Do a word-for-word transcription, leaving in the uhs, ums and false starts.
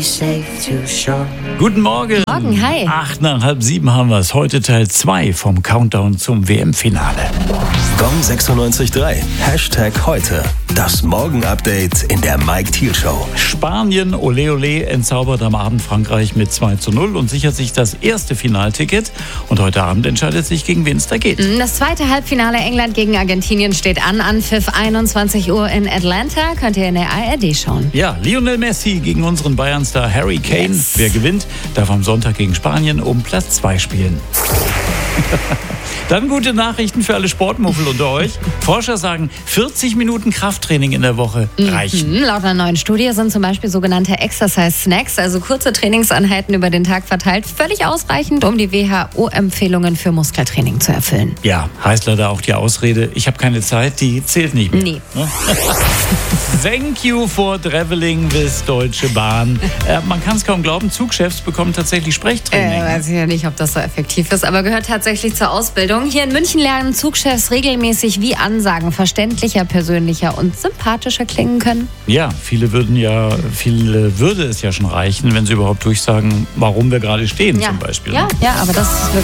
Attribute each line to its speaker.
Speaker 1: Guten Morgen.
Speaker 2: Morgen, hi.
Speaker 1: Acht nach halb sieben haben wir es. Heute Teil zwei vom Countdown zum W M-Finale.
Speaker 3: Gong sechsundneunzig Komma drei. Hashtag heute. Das Morgen-Update in der Mike Thiel Show.
Speaker 1: Spanien, ole ole, entzaubert am Abend Frankreich mit zwei zu null und sichert sich das erste Finalticket. Und heute Abend entscheidet sich, gegen wen es da geht.
Speaker 2: Das zweite Halbfinale England gegen Argentinien steht an. Anpfiff einundzwanzig Uhr in Atlanta. Könnt ihr in der A R D schauen.
Speaker 1: Ja, Lionel Messi gegen unseren Bayern-Star Harry Kane.
Speaker 2: Yes.
Speaker 1: Wer gewinnt, darf am Sonntag gegen Spanien um Platz zwei spielen. Dann gute Nachrichten für alle Sportmuffel unter euch. Forscher sagen, vierzig Minuten Krafttraining in der Woche reichen.
Speaker 2: Mhm, laut einer neuen Studie sind zum Beispiel sogenannte Exercise-Snacks, also kurze Trainingseinheiten über den Tag verteilt, völlig ausreichend, um die W H O-Empfehlungen für Muskeltraining zu erfüllen.
Speaker 1: Ja, heißt leider auch die Ausrede, ich habe keine Zeit, die zählt nicht mehr.
Speaker 2: Nee.
Speaker 1: Thank you for traveling with Deutsche Bahn. Äh, man kann es kaum glauben, Zugchefs bekommen tatsächlich Sprechtraining.
Speaker 2: Äh, weiß ich ja nicht, ob das so effektiv ist, aber gehört tatsächlich zur Ausbildung. Hier in München lernen Zugchefs regelmäßig, wie Ansagen verständlicher, persönlicher und sympathischer klingen können.
Speaker 1: Ja, viele würden ja, viele würde es ja schon reichen, wenn sie überhaupt durchsagen, warum wir gerade stehen
Speaker 2: Ja.
Speaker 1: zum Beispiel.
Speaker 2: Ja, ja, aber das ist wirklich